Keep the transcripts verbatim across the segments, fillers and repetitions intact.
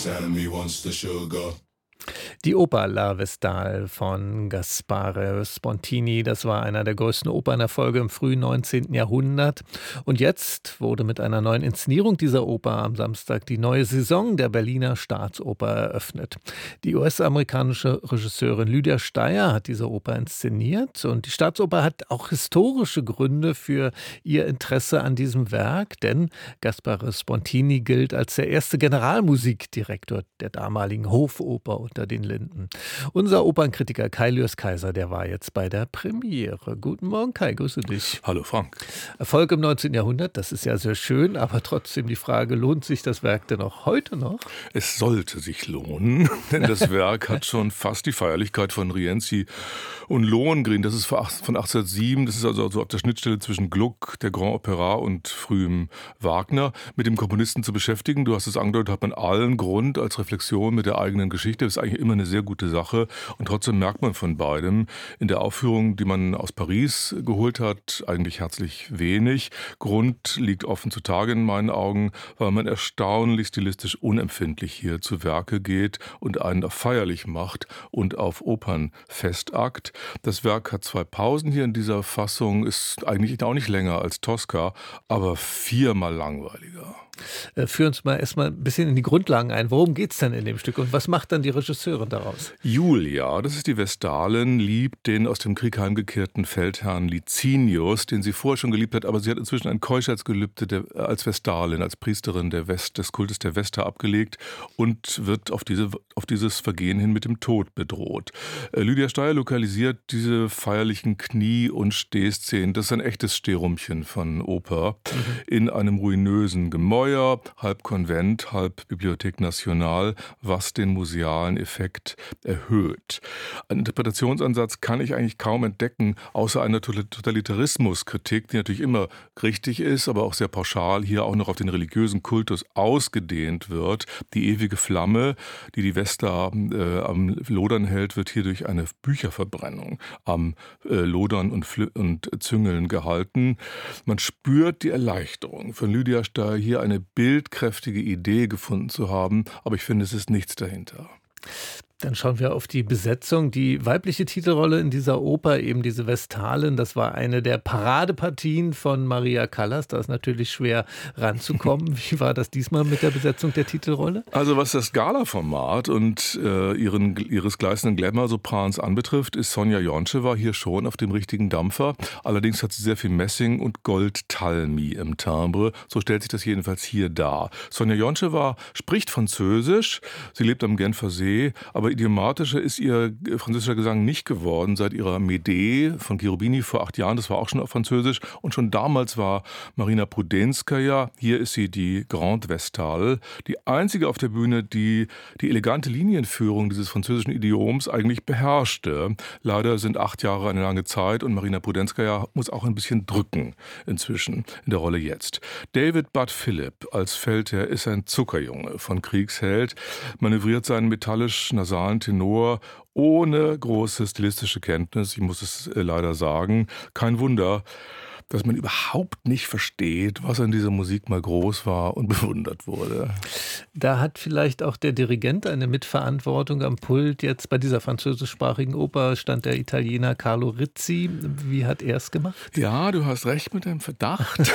Sammy wants the sugar. Die Oper La Vestale von Gaspare Spontini, das war einer der größten Opernerfolge im frühen neunzehnten Jahrhundert. Und jetzt wurde mit einer neuen Inszenierung dieser Oper am Samstag die neue Saison der Berliner Staatsoper eröffnet. Die U S-amerikanische Regisseurin Lydia Steyer hat diese Oper inszeniert und die Staatsoper hat auch historische Gründe für ihr Interesse an diesem Werk, denn Gaspare Spontini gilt als der erste Generalmusikdirektor der damaligen Hofoper unter den Linden. Unser Opernkritiker Kai Lürs-Kaiser, der war jetzt bei der Premiere. Guten Morgen, Kai, grüße dich. Hallo Frank. Erfolg im neunzehnten Jahrhundert, das ist ja sehr schön, aber trotzdem die Frage, lohnt sich das Werk denn auch heute noch? Es sollte sich lohnen, denn das Werk hat schon fast die Feierlichkeit von Rienzi und Lohengrin. Das ist von achtzehnhundertsieben, das ist also auf der Schnittstelle zwischen Gluck, der Grand Opera und frühem Wagner, mit dem Komponisten zu beschäftigen. Du hast es angedeutet, hat man allen Grund als Reflexion mit der eigenen Geschichte. Das ist eigentlich immer eine sehr gute Sache und trotzdem merkt man von beidem in der Aufführung, die man aus Paris geholt hat, eigentlich herzlich wenig. Grund liegt offen zutage in meinen Augen, weil man erstaunlich stilistisch unempfindlich hier zu Werke geht und einen auf feierlich macht und auf Opernfestakt. Das Werk hat zwei Pausen hier in dieser Fassung, ist eigentlich auch nicht länger als Tosca, aber viermal langweiliger. Führ uns mal erstmal ein bisschen in die Grundlagen ein. Worum geht es denn in dem Stück und was macht dann die Regisseurin daraus? Julia, das ist die Vestalin, liebt den aus dem Krieg heimgekehrten Feldherrn Licinius, den sie vorher schon geliebt hat, aber sie hat inzwischen ein Keuschheitsgelübde der, als Vestalin, als Priesterin der West, des Kultes der Vesta abgelegt und wird auf, diese, auf dieses Vergehen hin mit dem Tod bedroht. Äh, Lydia Steyer lokalisiert diese feierlichen Knie- und Stehszenen, das ist ein echtes Stehrumchen von Oper, mhm. in einem ruinösen Gemäuer, halb Konvent, halb Bibliothek Nationale, was den musealen Effekt erhöht. Einen Interpretationsansatz kann ich eigentlich kaum entdecken, außer einer Totalitarismuskritik, die natürlich immer richtig ist, aber auch sehr pauschal hier auch noch auf den religiösen Kultus ausgedehnt wird. Die ewige Flamme, die die Vesta äh, am Lodern hält, wird hier durch eine Bücherverbrennung am äh, Lodern und, und Züngeln gehalten. Man spürt die Erleichterung von Lydia Steyer, hier eine bildkräftige Idee gefunden zu haben, aber ich finde, es ist nichts dahinter. Dann schauen wir auf die Besetzung. Die weibliche Titelrolle in dieser Oper, eben diese Vestalin, das war eine der Paradepartien von Maria Callas. Da ist natürlich schwer ranzukommen. Wie war das diesmal mit der Besetzung der Titelrolle? Also was das Gala-Format und äh, ihren, ihres gleißenden Glamour-Soprans anbetrifft, ist Sonja Joncheva hier schon auf dem richtigen Dampfer. Allerdings hat sie sehr viel Messing und Goldtalmi im Timbre. So stellt sich das jedenfalls hier dar. Sonja Joncheva spricht Französisch. Sie lebt am Genfer See, aber idiomatischer ist ihr französischer Gesang nicht geworden seit ihrer Medee von Cherubini vor acht Jahren. Das war auch schon auf Französisch. Und schon damals war Marina Prudenskaja, hier ist sie die Grande Vestale, die einzige auf der Bühne, die die elegante Linienführung dieses französischen Idioms eigentlich beherrschte. Leider sind acht Jahre eine lange Zeit und Marina Prudenskaja muss auch ein bisschen drücken inzwischen in der Rolle jetzt. David Budd Philip als Feldherr ist ein Zuckerjunge von Kriegsheld, manövriert seinen metallisch-nasalen Tenor ohne große stilistische Kenntnis, ich muss es leider sagen. Kein Wunder, dass man überhaupt nicht versteht, was an dieser Musik mal groß war und bewundert wurde. Da hat vielleicht auch der Dirigent eine Mitverantwortung am Pult. Jetzt bei dieser französischsprachigen Oper stand der Italiener Carlo Rizzi. Wie hat er es gemacht? Ja, du hast recht mit deinem Verdacht.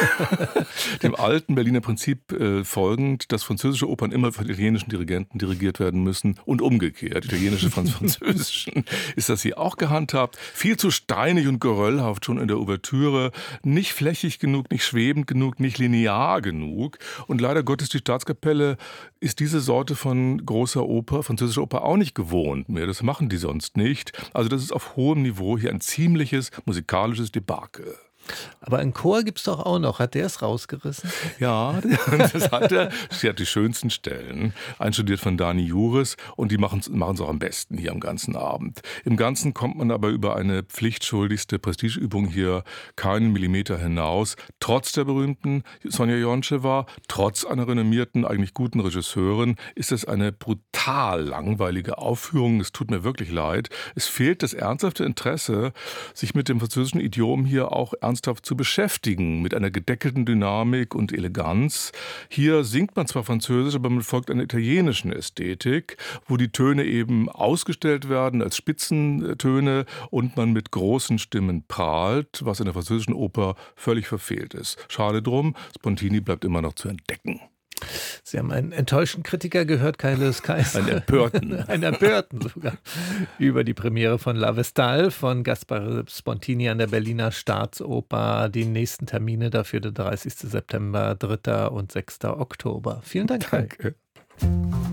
Dem alten Berliner Prinzip äh, folgend, dass französische Opern immer von italienischen Dirigenten dirigiert werden müssen und umgekehrt. Italienische von französischen. Ist das hier auch gehandhabt? Viel zu steinig und geröllhaft schon in der Ouvertüre. Nicht flächig genug, nicht schwebend genug, nicht linear genug. Und leider Gottes, die Staatskapelle ist diese Sorte von großer Oper, französischer Oper auch nicht gewohnt mehr. Das machen die sonst nicht. Also das ist auf hohem Niveau hier ein ziemliches musikalisches Debakel. Aber einen Chor gibt es doch auch noch. Hat der es rausgerissen? Ja, das hat er. Sie hat die schönsten Stellen. Einstudiert von Dani Juris. Und die machen es auch am besten hier am ganzen Abend. Im Ganzen kommt man aber über eine pflichtschuldigste Prestigeübung hier keinen Millimeter hinaus. Trotz der berühmten Sonja Joncheva, trotz einer renommierten, eigentlich guten Regisseurin, ist es eine brutal langweilige Aufführung. Es tut mir wirklich leid. Es fehlt das ernsthafte Interesse, sich mit dem französischen Idiom hier auch ernsthaft ernsthaft zu beschäftigen, mit einer gedeckelten Dynamik und Eleganz. Hier singt man zwar Französisch, aber man folgt einer italienischen Ästhetik, wo die Töne eben ausgestellt werden als Spitzentöne und man mit großen Stimmen prahlt, was in der französischen Oper völlig verfehlt ist. Schade drum, Spontini bleibt immer noch zu entdecken. Sie haben einen enttäuschten Kritiker gehört, Kai Lewis Kaiser. Einen Empörten. Einen Empörten sogar. Über die Premiere von La Vestale von Gaspare Spontini an der Berliner Staatsoper. Die nächsten Termine dafür der dreißigsten September, dritter und sechster Oktober. Vielen Dank, Kai. Danke.